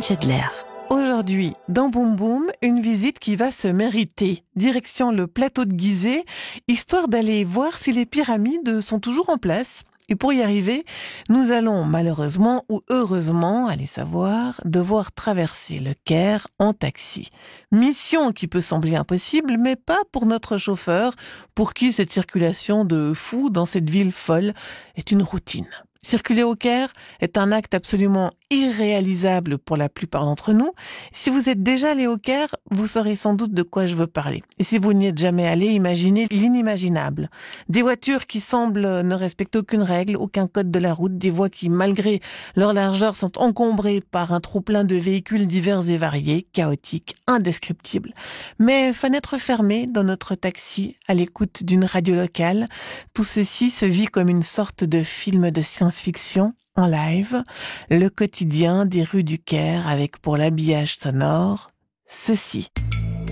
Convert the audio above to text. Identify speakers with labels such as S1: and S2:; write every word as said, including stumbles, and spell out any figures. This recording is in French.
S1: Chedler.
S2: Aujourd'hui, dans Boum Boum, une visite qui va se mériter. Direction le plateau de Gizeh, histoire d'aller voir si les pyramides sont toujours en place. Et pour y arriver, nous allons malheureusement ou heureusement, allez savoir, devoir traverser le Caire en taxi. Mission qui peut sembler impossible, mais pas pour notre chauffeur, pour qui cette circulation de fou dans cette ville folle est une routine. Circuler au Caire est un acte absolument irréalisable pour la plupart d'entre nous. Si vous êtes déjà allé au Caire, vous saurez sans doute de quoi je veux parler. Et si vous n'y êtes jamais allé, imaginez l'inimaginable. Des voitures qui semblent ne respecter aucune règle, aucun code de la route, des voies qui, malgré leur largeur, sont encombrées par un trop-plein de véhicules divers et variés, chaotiques, indescriptibles. Mais fenêtre fermée dans notre taxi, à l'écoute d'une radio locale, tout ceci se vit comme une sorte de film de science-fiction en live, le quotidien des rues du Caire avec pour l'habillage sonore, ceci.